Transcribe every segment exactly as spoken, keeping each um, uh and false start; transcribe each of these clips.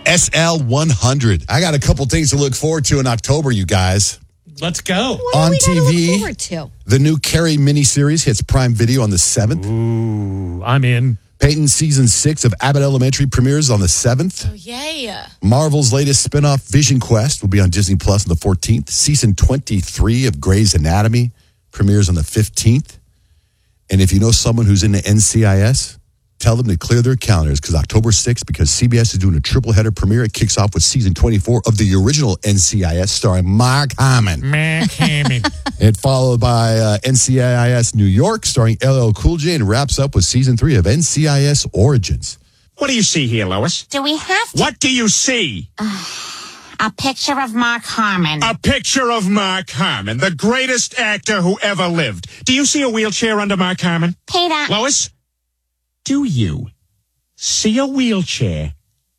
S L one hundred. I got a couple things to look forward to in October, you guys. Let's go. What do On we gotta T V, look forward to? The new Carrie miniseries hits Prime Video on the seventh. Ooh, I'm in. Peyton season six of Abbott Elementary premieres on the seventh. Oh, yay. Marvel's latest spinoff, Vision Quest, will be on Disney Plus on the fourteenth. Season twenty-three of Grey's Anatomy premieres on the fifteenth. And if you know someone who's in the N C I S, tell them to clear their calendars because October sixth, because C B S is doing a triple header premiere, it kicks off with season twenty-four of the original N C I S starring Mark Hamill. Mark Hamill. It followed by uh, N C I S New York starring L L Cool J and wraps up with season three of N C I S Origins. What do you see here, Lois? Do we have to? What do you see? A picture of Mark Harmon. A picture of Mark Harmon, the greatest actor who ever lived. Do you see a wheelchair under Mark Harmon? Peter. Lois, do you see a wheelchair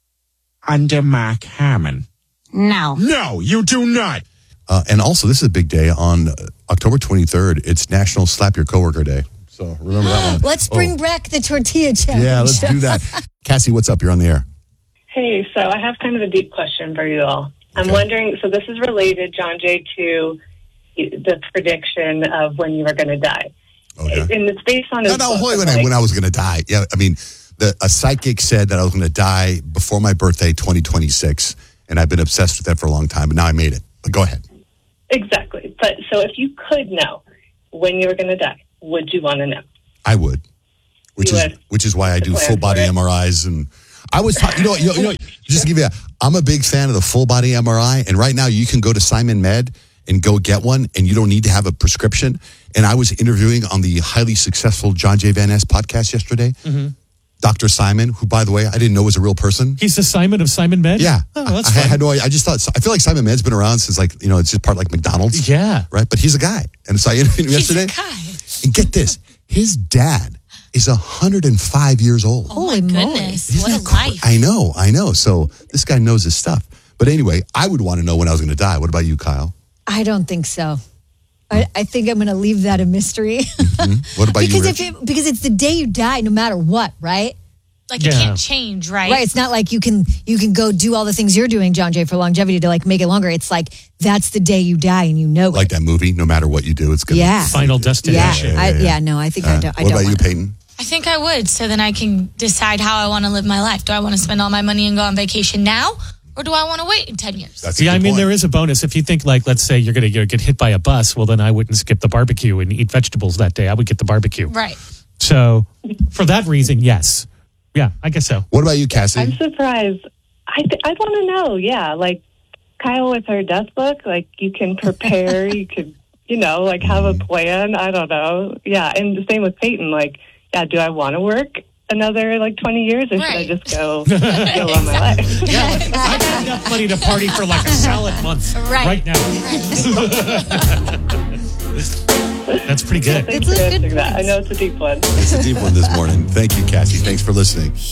under Mark Harmon? No. No, you do not. Uh, and also, this is a big day on uh, October twenty-third. It's National Slap Your Coworker Day. So remember that one. Let's bring Oh. back the tortilla challenge. Yeah, let's do that. Cassie, what's up? You're on the air. Hey, so I have kind of a deep question for you all. I'm Okay. wondering, so this is related, John Jay, to the prediction of when you were going to die. Okay. And it's based on No, his no, book, hold on, like- when I was going to die. Yeah, I mean, the, a psychic said that I was going to die before my birthday, twenty twenty-six, and I've been obsessed with that for a long time, but now I made it. But go ahead. Exactly. But so if you could know when you were going to die, would you want to know? I would, which You is would. which is why I do Plan full body for it. M R Is. And I was, ta- you know, you know, you know, just to give you, a, I'm a big fan of the full body M R I. And right now, you can go to Simon Med and go get one, and you don't need to have a prescription. And I was interviewing on the highly successful John J. Van Ness podcast yesterday, Mm-hmm. Doctor Simon, who, by the way, I didn't know was a real person. He's the Simon of Simon Med? Yeah, Oh, that's I, I fun. had no idea. I just thought I feel like Simon Med's been around since, like, you know, it's just part like McDonald's. Yeah. Right, but he's a guy, and so I interviewed him He's a yesterday. guy. And get this, his dad is one hundred five years old. Oh, Holy my moly. goodness. Isn't What that a cool? life. I know, I know. So this guy knows his stuff. But anyway, I would want to know when I was going to die. What about you, Kyle? I don't think so. I, I think I'm going to leave that a mystery. What about because you, if Rich? it, because it's the day you die, no matter what, right? Like, it Yeah. can't change, right? Right. It's not like you can you can go do all the things you're doing, John Jay, for longevity to like make it longer. It's like that's the day you die and you know Like it. that movie, no matter what you do, it's going to Yeah. Final Yeah, destination. I, yeah, no, I think I don't. I What don't about you, wanna. Peyton? I think I would, so then I can decide how I want to live my life. Do I want to spend all my money and go on vacation now, or do I want to wait in ten years? That's a Yeah, good I mean, point. there is a bonus. If you think, like, let's say you're going to get hit by a bus, well, then I wouldn't skip the barbecue and eat vegetables that day. I would get the barbecue. Right. So, for that reason, yes. Yeah, I guess so. What about you, Cassie? I'm surprised. I th- I'd want to know, yeah, like Kyle with her death book, like you can prepare, you could, you know, like have a plan. I don't know. Yeah, and the same with Peyton, like, yeah, do I want to work another like twenty years or should I Right. just go go on my life? Yeah, like, I got enough money to party for like a salad month Right. right now. That's pretty good. Thanks It's for a good answering that. I point. know it's a deep one. It's a deep one this morning. Thank you, Cassie. Thanks for listening.